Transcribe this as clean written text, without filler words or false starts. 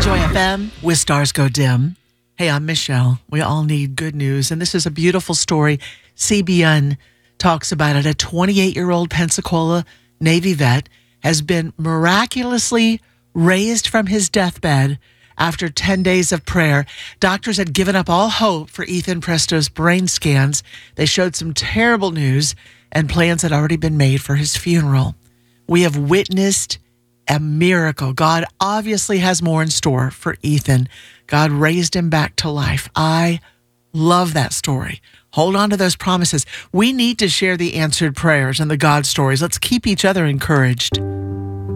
Joy FM with Stars Go Dim. Hey, I'm Michelle. We all need good news, and this is a beautiful story. CBN talks about it. A 28-year-old Pensacola Navy vet has been miraculously raised from his deathbed after 10 days of prayer. Doctors had given up all hope for Ethan Presto's brain scans. They showed some terrible news, and plans had already been made for his funeral. We have witnessed a miracle. God obviously has more in store for Ethan. God raised him back to life. I love that story. Hold on to those promises. We need to share the answered prayers and the God stories. Let's keep each other encouraged.